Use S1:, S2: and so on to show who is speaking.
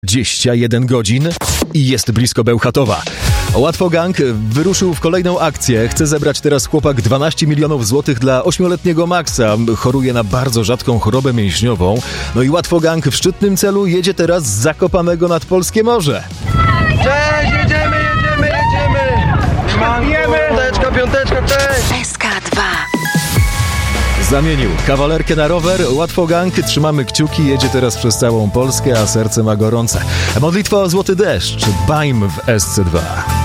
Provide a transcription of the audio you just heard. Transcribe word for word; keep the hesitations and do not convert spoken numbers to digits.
S1: dwadzieścia jeden godzin i jest blisko Bełchatowa. Łatwo Gang wyruszył w kolejną akcję. Chce zebrać teraz chłopak dwanaście milionów złotych dla ośmioletniego Maxa. Choruje na bardzo rzadką chorobę mięśniową. No i Łatwo Gang w szczytnym celu jedzie teraz z Zakopanego nad Polskie Morze.
S2: Cześć, jedziemy, jedziemy, jedziemy! Jedziemy! Piąteczka, piąteczka, cześć!
S3: S K dwa.
S1: Zamienił kawalerkę na rower. Łatwo Gang, trzymamy kciuki, jedzie teraz przez całą Polskę, a serce ma gorące. Modlitwa o złoty deszcz. Baim w S C dwa.